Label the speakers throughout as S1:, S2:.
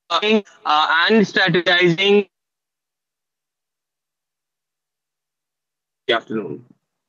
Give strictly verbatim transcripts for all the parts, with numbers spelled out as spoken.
S1: uh, and strategizing. Good afternoon.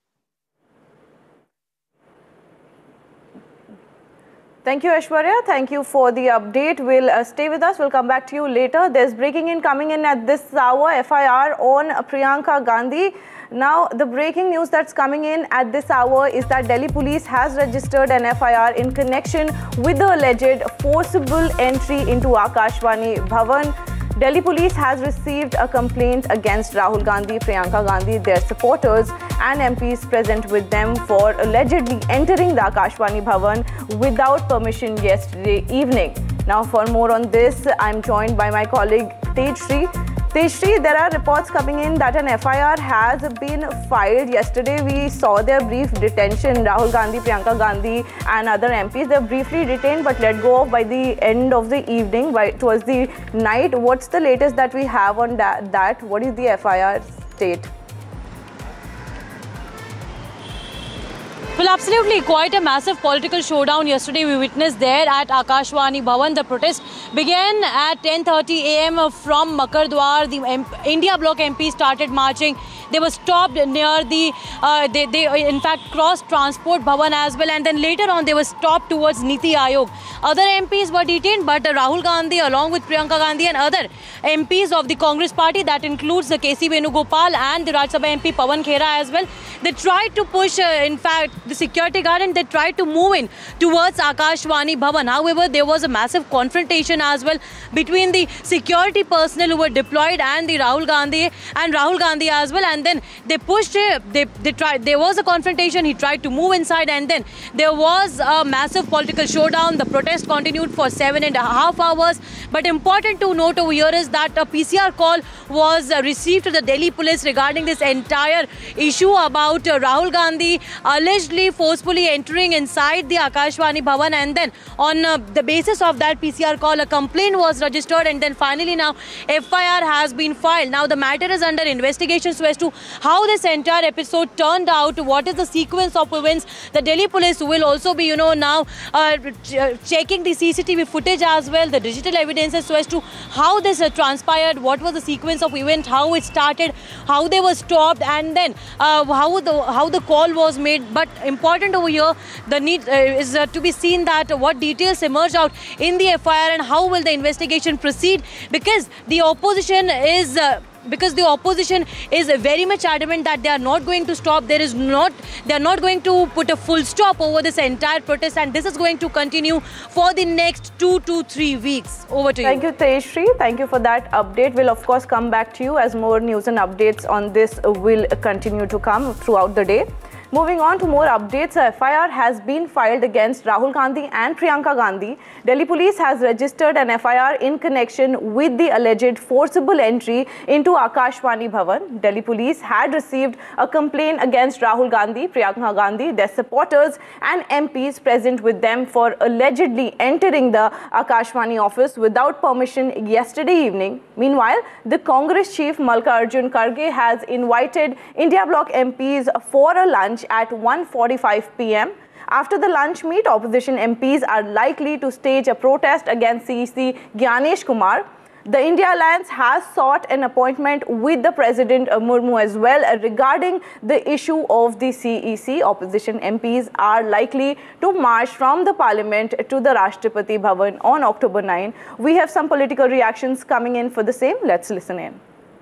S2: Thank you, Aishwarya. Thank you for the update. We'll uh, stay with us. We'll come back to you later. There's breaking in coming in at this hour. F I R on Priyanka Gandhi. Now, the breaking news that's coming in at this hour is that Delhi police has registered an F I R in connection with the alleged forcible entry into Akashvani Bhavan. Delhi police has received a complaint against Rahul Gandhi, Priyanka Gandhi, their supporters and M Ps present with them for allegedly entering the Akashvani Bhavan without permission yesterday evening. Now, for more on this, I'm joined by my colleague Tejshri. Tejshri, there are reports coming in that an F I R has been filed. Yesterday, we saw their brief detention. Rahul Gandhi, Priyanka Gandhi and other M Ps, they're briefly detained but let go of by the end of the evening, by, towards the night. What's the latest that we have on that? that? What is the F I R state?
S3: Well, absolutely. Quite a massive political showdown yesterday we witnessed there at Akashvani Bhavan. The protest began at ten thirty a m from Makardwar. The M India Bloc M P started marching. They were stopped near the, uh, they, they in fact crossed Transport Bhavan as well, and then later on they were stopped towards Niti Aayog. Other M Ps were detained, but uh, Rahul Gandhi along with Priyanka Gandhi and other M Ps of the Congress party, that includes the K C Venugopal and the Rajya Sabha M P Pawan Khera as well, they tried to push, uh, in fact, the security guard, and they tried to move in towards Akashvani Bhavan. However, there was a massive confrontation as well between the security personnel who were deployed and the Rahul Gandhi and Rahul Gandhi as well, and then they pushed him. They, they tried. There was a confrontation. He tried to move inside, and then there was a massive political showdown. The protest continued for seven and a half hours. But important to note over here is that a P C R call was received to the Delhi police regarding this entire issue about uh, Rahul Gandhi allegedly forcefully entering inside the Akashvani Bhavan, and then on uh, the basis of that P C R call, a complaint was registered, and then finally now F I R has been filed. Now the matter is under investigation so as to how this entire episode turned out, what is the sequence of events. The Delhi police will also be, you know, now uh, ch checking the C C T V footage as well, the digital evidences, so as to how this uh, transpired, what was the sequence of event, how it started, how they were stopped, and then uh, how the how the call was made. But important over here, the need uh, is uh, to be seen that uh, what details emerged out in the F I R and how will the investigation proceed, because the opposition is uh, because the opposition is very much adamant that they are not going to stop. There is not, they are not going to put a full stop over this entire protest, and this is going to continue for the next two to three weeks. Over to you.
S2: Thank you, Tejshri. Thank you for that update. We'll of course come back to you as more news and updates on this will continue to come throughout the day. Moving on to more updates, a F I R has been filed against Rahul Gandhi and Priyanka Gandhi. Delhi police has registered an F I R in connection with the alleged forcible entry into Akashvani Bhavan. Delhi police had received a complaint against Rahul Gandhi, Priyanka Gandhi, their supporters and M Ps present with them for allegedly entering the Akashvani office without permission yesterday evening. Meanwhile, the Congress chief Mallikarjun Kharge has invited India Bloc M Ps for a lunch at one forty-five p m After the lunch meet, opposition M Ps are likely to stage a protest against C E C Gyanesh Kumar. The India Alliance has sought an appointment with the President Murmu as well regarding the issue of the C E C. Opposition M Ps are likely to march from the Parliament to the Rashtrapati Bhavan on October ninth. We have some political reactions coming in for the same. Let's listen in.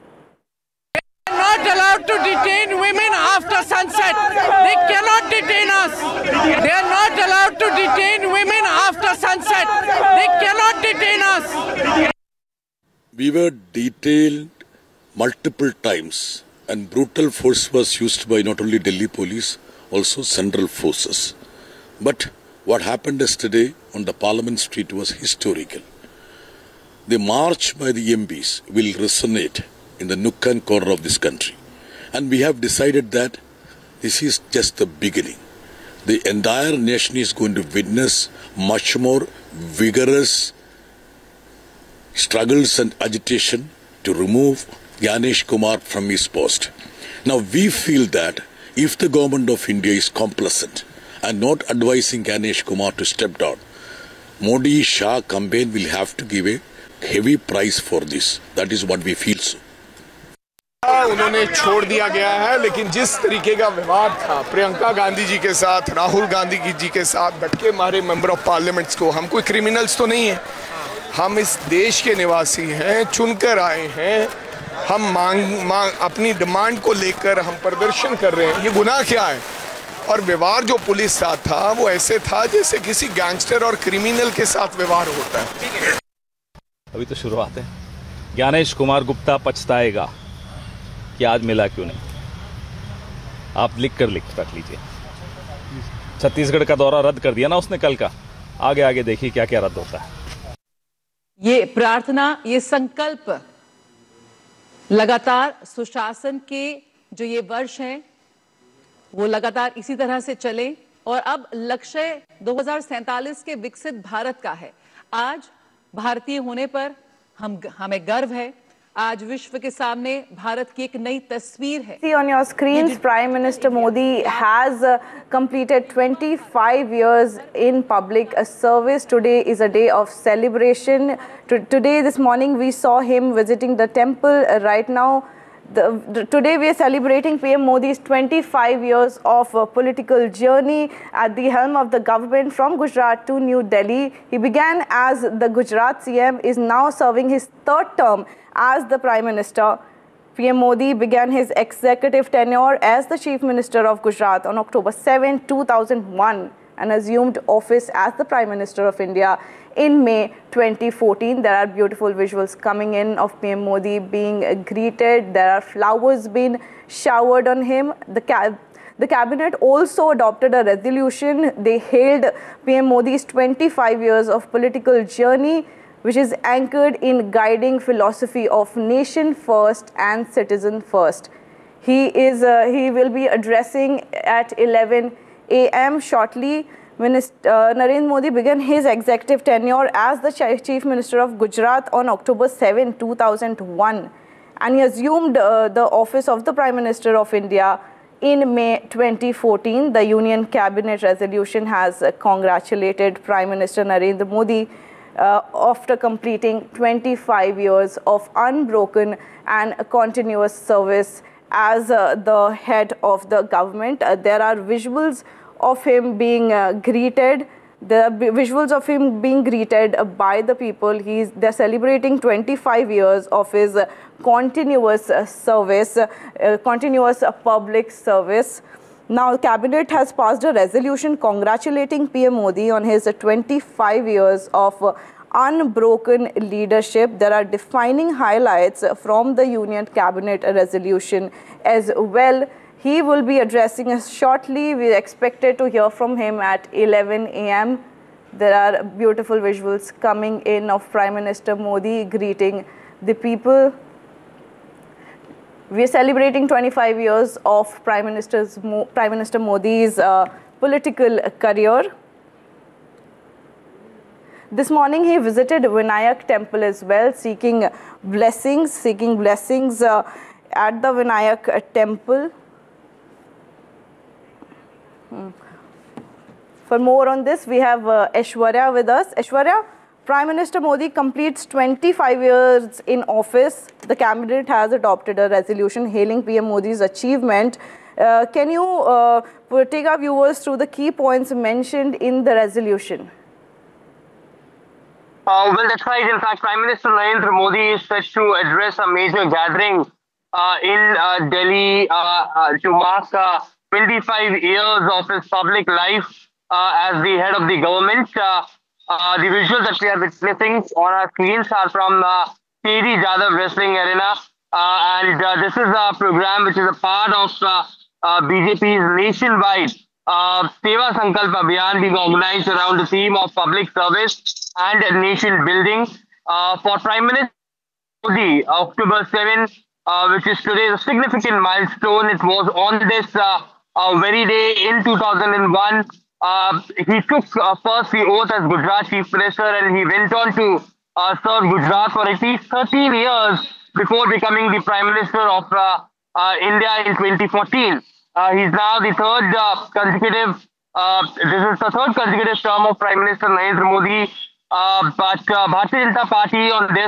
S4: Not allowed to detain women after sunset. They cannot detain us. They are not allowed to detain women after sunset. They cannot detain us.
S5: We were detailed multiple times, and brutal force was used by not only Delhi police, also central forces. But what happened yesterday on the Parliament Street was historical. The march by the M Ps will resonate in the nook and corner of this country. And we have decided that this is just the beginning. The entire nation is going to witness much more vigorous struggles and agitation to remove Gyanesh Kumar from his post. Now we feel that if the government of India is complacent and not advising Gyanesh Kumar to step down, Modi-Shah campaign will have to give a heavy price for this. That is what we feel so.
S6: उन्होंने छोड़ दिया गया है, लेकिन जिस तरीके का विवाद था प्रियंका गांधी जी के साथ, राहुल गांधी जी के साथ, धक्के मारे मेंबर ऑफ पार्लियामेंट्स को, हम कोई क्रिमिनल्स तो नहीं है, हम इस देश के निवासी हैं, चुनकर आए हैं, हम मांग मांग अपनी डिमांड को लेकर हम प्रदर्शन कर रहे हैं, ये गुनाह क्या है? और व्यवहार जो पुलिस साथ था वो ऐसे था जैसे किसी गैंगस्टर और क्रिमिनल के साथ व्यवहार होता है।
S7: अभी तो शुरुआत है। ज्ञानेश कुमार गुप्ता पछताएगा कि आज मिला क्यों नहीं। आप लिख कर लिख रख लीजिए। छत्तीसगढ़ का दौरा रद्द कर दिया ना उसने कल का, आगे आगे देखिए क्या क्या रद्द होता है।
S8: ये प्रार्थना, ये संकल्प लगातार सुशासन के जो ये वर्ष हैं वो लगातार इसी तरह से चले और अब लक्ष्य दो हज़ार सैंतालीस के विकसित भारत का है। आज भारतीय होने पर हम हमें गर्व है। आज विश्व के सामने भारत की एक नई तस्वीर है।
S2: See on your screens, Prime Minister Modi has uh, completed twenty-five years in public service. Today is a day of celebration. T today, this morning, we saw him visiting the temple. Uh, right now, the, the, today we are celebrating P M Modi's twenty-five years of uh, political journey at the helm of the government from Gujarat to New Delhi. He began as the Gujarat C M, is now serving his third term as the Prime Minister. P M Modi began his executive tenure as the Chief Minister of Gujarat on October seventh, two thousand one and assumed office as the Prime Minister of India in May twenty fourteen. There are beautiful visuals coming in of P M Modi being greeted. There are flowers being showered on him. The cab The cabinet also adopted a resolution. They hailed P M Modi's twenty-five years of political journey, which is anchored in guiding philosophy of nation first and citizen first. He is uh, he will be addressing at eleven A M shortly. Minister uh, Narendra Modi began his executive tenure as the Chief Minister of Gujarat on October seventh, two thousand one, and he assumed uh, the office of the Prime Minister of India in May twenty fourteen. The Union Cabinet resolution has uh, congratulated Prime Minister Narendra Modi Uh, after completing twenty-five years of unbroken and continuous service as uh, the head of the government. Uh, there are visuals of him being uh, greeted. The visuals of him being greeted uh, by the people. He's they're celebrating twenty-five years of his uh, continuous uh, service, uh, uh, continuous uh, public service. Now, Cabinet has passed a resolution congratulating P M Modi on his twenty-five years of uh, unbroken leadership. There are defining highlights from the Union Cabinet resolution as well. He will be addressing us shortly. We are expected to hear from him at eleven A M There are beautiful visuals coming in of Prime Minister Modi greeting the people. We are celebrating twenty-five years of Prime Minister's Mo Prime Minister Modi's uh, political career. This morning he visited Vinayak Temple as well, seeking blessings, seeking blessings uh, at the Vinayak Temple. Hmm. For more on this, we have uh, Aishwarya with us. Aishwarya, Prime Minister Modi completes twenty-five years in office. The cabinet has adopted a resolution hailing P M Modi's achievement. Uh, can you uh, take our viewers through the key points mentioned in the resolution?
S1: Uh, well, that's right. In fact, Prime Minister Narendra Modi is set to address a major gathering uh, in uh, Delhi uh, uh, to mark uh, twenty-five years of his public life uh, as the head of the government. Uh, Uh, the visuals that we are witnessing on our screens are from uh, K D Jadhav Wrestling Arena, uh, and uh, this is a program which is a part of uh, uh, B J P's nationwide uh, Seva Sankalp Abhiyan being organized around the theme of public service and nation building. Uh, for Prime Minister Modi, October seventh, uh, which is today a significant milestone. It was on this uh, uh, very day in two thousand one. Uh, he took uh, first the oath as Gujarat Chief Minister, and he went on to uh, serve Gujarat for at least thirteen years before becoming the Prime Minister of uh, uh, India in twenty fourteen. Uh, he's now the third uh, consecutive, uh, this is the third consecutive term of Prime Minister Narendra Modi, uh, but uh, Bharatiya Janata Party on this